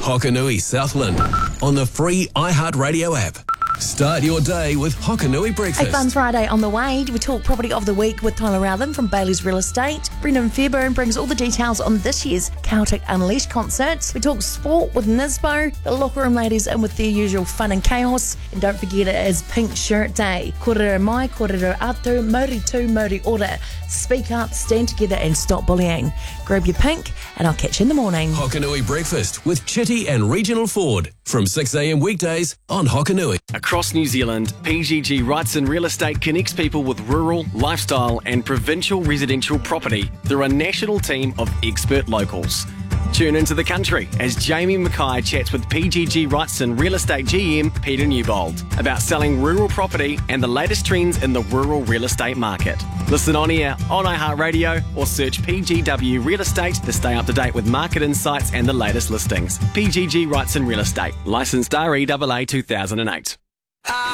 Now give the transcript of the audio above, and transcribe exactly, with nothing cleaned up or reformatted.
Hokanui Southland on the free iHeartRadio app. Start your day with Hokanui Breakfast. A fun Friday on the way. We talk property of the week with Tyler Rowthen from Bailey's Real Estate. Brendan Fairburn brings all the details on this year's Celtic Unleashed concerts. We talk sport with Nisbo. The locker room ladies in with their usual fun and chaos. And don't forget, it is Pink Shirt Day. Korero mai, korero atu, mauri tu, mauri ora. Speak up, stand together and stop bullying. Grab your pink and I'll catch you in the morning. Hokanui Breakfast with Chitty and Regional Ford from six a.m. weekdays on Hokanui. Across New Zealand, P G G Wrightson Real Estate connects people with rural, lifestyle and provincial residential property through a national team of expert locals. Tune into the country as Jamie Mackay chats with P G G Wrightson Real Estate G M Peter Newbold about selling rural property and the latest trends in the rural real estate market. Listen on air, on iHeartRadio or search P G W Real Estate to stay up to date with market insights and the latest listings. P G G Wrightson Real Estate, licensed R E A A two thousand eight.